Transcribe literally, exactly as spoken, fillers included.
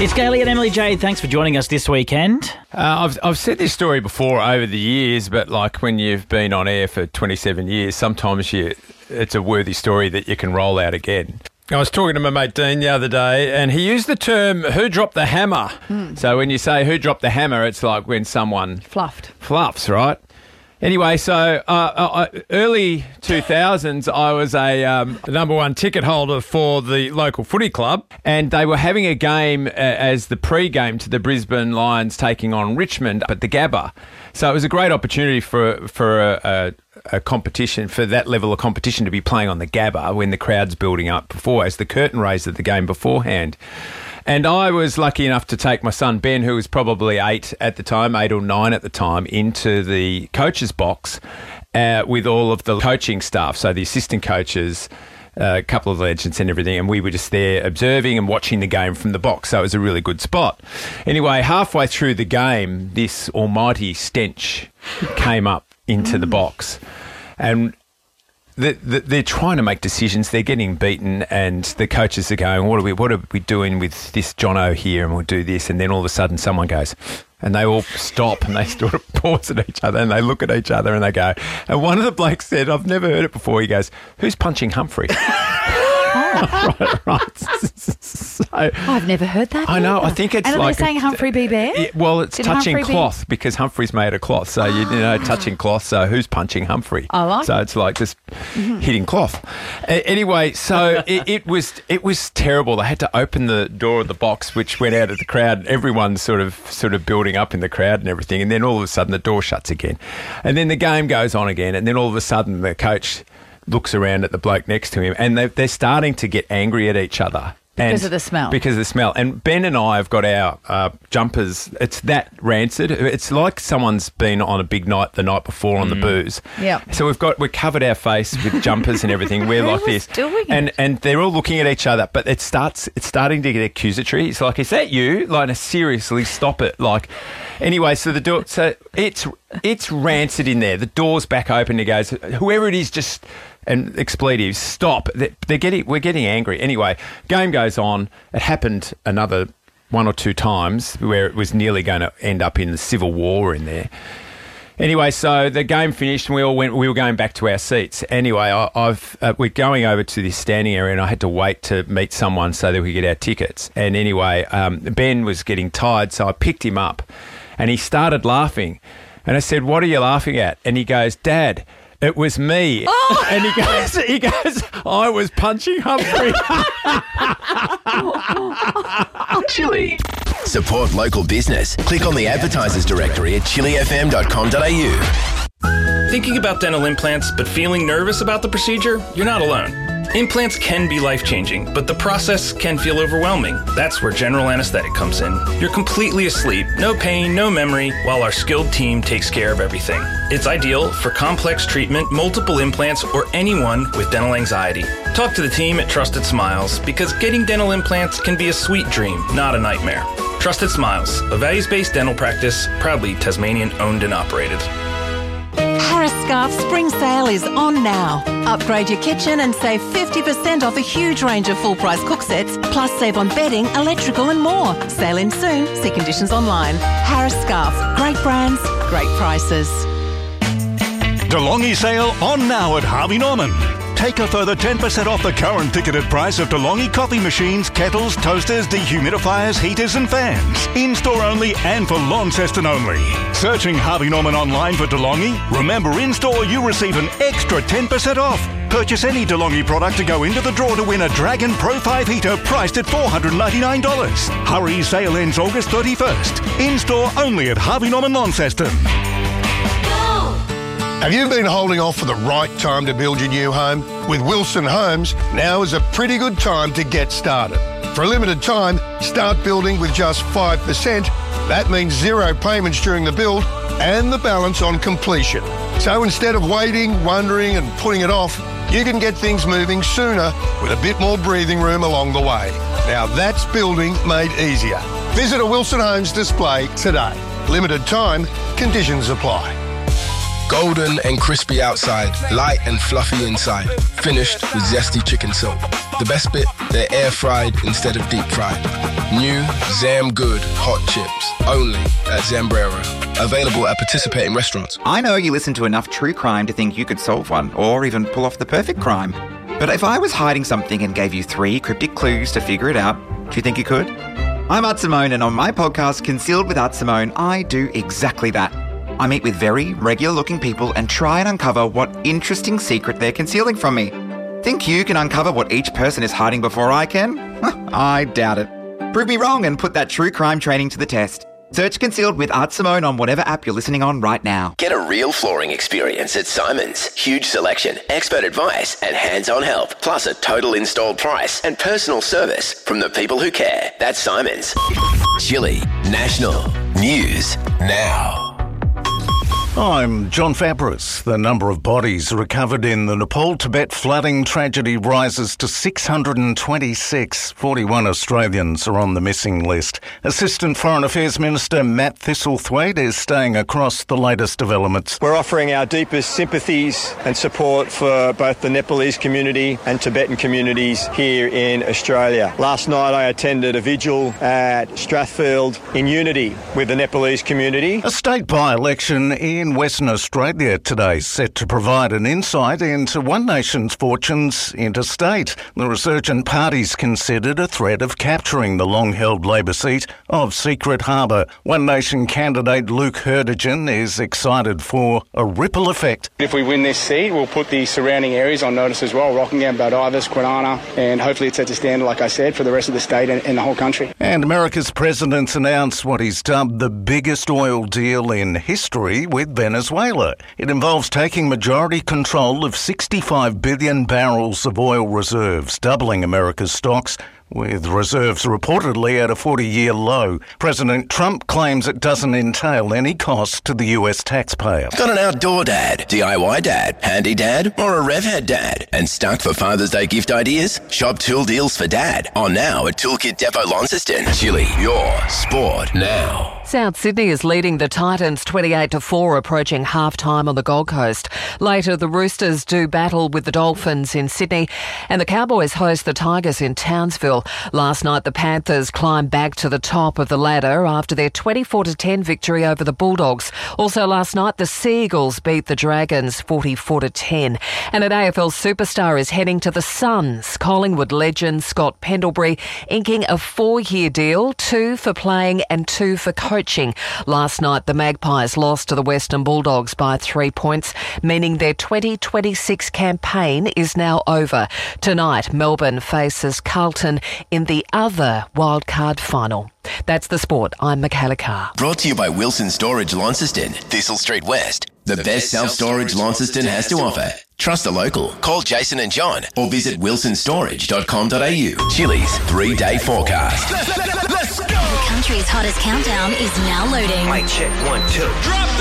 It's Gailey and Emily Jade. Thanks for joining us this weekend. Uh, I've I've said this story before over the years, but like when you've been on air for twenty-seven years, sometimes you it's a worthy story that you can roll out again. I was talking to my mate Dean the other day, and he used the term "who dropped the hammer." Mm. So when you say "who dropped the hammer," it's like when someone fluffed, fluffs, right? Anyway, so uh, uh, early two thousands, I was a um, number one ticket holder for the local footy club, and they were having a game uh, as the pre-game to the Brisbane Lions taking on Richmond at the Gabba. So it was a great opportunity for for a, a, a competition, for that level of competition to be playing on the Gabba when the crowd's building up before, as the curtain raised at the game beforehand. And I was lucky enough to take my son Ben, who was probably eight at the time, eight or nine at the time, into the coach's box uh, with all of the coaching staff, so the assistant coaches, uh, a couple of legends and everything, and we were just there observing and watching the game from the box, so it was a really good spot. Anyway, halfway through the game, this almighty stench came up into mm. the box, and The, the, they're trying to make decisions. They're getting beaten, and the coaches are going, "What are we? What are we doing with this Jono here? And we'll do this." And then all of a sudden, someone goes, and they all stop and they sort of pause at each other and they look at each other and they go. And one of the blokes said, "I've never heard it before." He goes, "Who's punching Humphrey?" right, right. So, I've never heard that. I know. Either. I think it's and like are they saying Humphrey be bear? It, well, it's Did touching Humphrey cloth be... because Humphrey's made of cloth. So you, you know, touching cloth. So who's punching Humphrey? I like. So it's like just mm-hmm. hitting cloth. A- anyway, so it, it was it was terrible. They had to open the door of the box, which went out of the crowd. Everyone's sort of sort of building up in the crowd and everything, and then all of a sudden the door shuts again, and then the game goes on again, and then all of a sudden the coach looks around at the bloke next to him, and they, they're starting to get angry at each other. Because and of the smell. Because of the smell. And Ben and I have got our uh, jumpers. It's that rancid. It's like someone's been on a big night the night before on mm. the booze. Yeah. So we've got, we've covered our face with jumpers and everything. We're like this. Doing and it? and they're all looking at each other, but it starts, it's starting to get accusatory. It's like, is that you? Like, no, seriously, stop it. Like, anyway, so the door, so it's, it's rancid in there. The door's back open. He goes, whoever it is, just... And expletives, stop. They're, they're getting, we're getting angry. Anyway, game goes on. It happened another one or two times where it was nearly going to end up in the civil war in there. Anyway, so the game finished and we all went. We were going back to our seats. Anyway, I, I've uh, we're going over to this standing area, and I had to wait to meet someone so that we could get our tickets. And anyway, um, Ben was getting tired, so I picked him up, and he started laughing. And I said, "What are you laughing at?" And he goes, "Dad, it was me." Oh. And he goes, he goes, "I was punching Humphrey." Chili. Support local business. Click on the advertisers directory at chili f m dot com dot a u. Thinking about dental implants but feeling nervous about the procedure? You're not alone. Implants can be life-changing, but the process can feel overwhelming. That's where general anesthetic comes in. You're completely asleep, no pain, no memory, while our skilled team takes care of everything. It's ideal for complex treatment, multiple implants, or anyone with dental anxiety. Talk to the team at Trusted Smiles, because getting dental implants can be a sweet dream, not a nightmare. Trusted Smiles, a values-based dental practice, proudly Tasmanian owned and operated. Harris Scarf Spring Sale is on now. Upgrade your kitchen and save fifty percent off a huge range of full-price cook sets, plus save on bedding, electrical and more. Sale in soon. See conditions online. Harris Scarf. Great brands, great prices. DeLonghi sale on now at Harvey Norman. Take a further ten percent off the current ticketed price of DeLonghi coffee machines, kettles, toasters, dehumidifiers, heaters and fans. In-store only and for Launceston only. Searching Harvey Norman online for DeLonghi? Remember, in-store you receive an extra ten percent off. Purchase any DeLonghi product to go into the draw to win a Dragon Pro five heater priced at four hundred ninety-nine dollars. Hurry, sale ends August thirty-first. In-store only at Harvey Norman Launceston. Have you been holding off for the right time to build your new home? With Wilson Homes, now is a pretty good time to get started. For a limited time, start building with just five percent. That means zero payments during the build and the balance on completion. So instead of waiting, wondering and putting it off, you can get things moving sooner with a bit more breathing room along the way. Now that's building made easier. Visit a Wilson Homes display today. Limited time, conditions apply. Golden and crispy outside, light and fluffy inside. Finished with zesty chicken silk. The best bit, they're air fried instead of deep fried. New Zam Good Hot Chips. Only at Zambrero. Available at participating restaurants. I know you listen to enough true crime to think you could solve one, or even pull off the perfect crime. But if I was hiding something and gave you three cryptic clues to figure it out, do you think you could? I'm Art Simone, and on my podcast, Concealed with Art Simone, I do exactly that. I meet with very regular-looking people and try and uncover what interesting secret they're concealing from me. Think you can uncover what each person is hiding before I can? I doubt it. Prove me wrong and put that true crime training to the test. Search Concealed with Art Simone on whatever app you're listening on right now. Get a real flooring experience at Simon's. Huge selection, expert advice, and hands-on help. Plus a total installed price and personal service from the people who care. That's Simon's. Chile National News Now. I'm John Fabris. The number of bodies recovered in the Nepal-Tibet flooding tragedy rises to six hundred twenty-six. forty-one Australians are on the missing list. Assistant Foreign Affairs Minister Matt Thistlethwaite is staying across the latest developments. We're offering our deepest sympathies and support for both the Nepalese community and Tibetan communities here in Australia. Last night I attended a vigil at Strathfield in unity with the Nepalese community. A state by-election in In Western Australia today, set to provide an insight into One Nation's fortunes interstate. The resurgent party's considered a threat of capturing the long-held Labor seat of Secret Harbour. One Nation candidate Luke Herdigan is excited for a ripple effect. If we win this seat, we'll put the surrounding areas on notice as well, Rockingham, Baldivis, Kwinana, and hopefully it sets a standard, like I said, for the rest of the state and, and the whole country. And America's president's announced what he's dubbed the biggest oil deal in history with Venezuela. It involves taking majority control of sixty-five billion barrels of oil reserves, doubling America's stocks, with reserves reportedly at a forty-year low. President Trump claims it doesn't entail any cost to the U S taxpayer. Got an outdoor dad, D I Y dad, handy dad, or a RevHead dad? And stuck for Father's Day gift ideas? Shop tool deals for dad on now at Toolkit Depot Launceston. Chile, your sport now. South Sydney is leading the Titans twenty-eight to four, approaching half-time on the Gold Coast. Later, the Roosters do battle with the Dolphins in Sydney, and the Cowboys host the Tigers in Townsville. Last night, the Panthers climbed back to the top of the ladder after their twenty-four to ten victory over the Bulldogs. Also last night, the Seagulls beat the Dragons forty-four to ten. And an A F L superstar is heading to the Suns. Collingwood legend Scott Pendlebury inking a four-year deal, two for playing and two for coaching. Last night, the Magpies lost to the Western Bulldogs by three points, meaning their twenty twenty-six campaign is now over. Tonight, Melbourne faces Carlton in the other wildcard final. That's the sport. I'm Michaela Carr. Brought to you by Wilson Storage Launceston, Thistle Street West. The, the best self-storage Launceston has to offer. Trust a local. Call Jason and John or visit wilson storage dot com dot a u. Chile's three-day forecast. Let's go! The country's hottest countdown is now loading. Mic check, one, two. Drop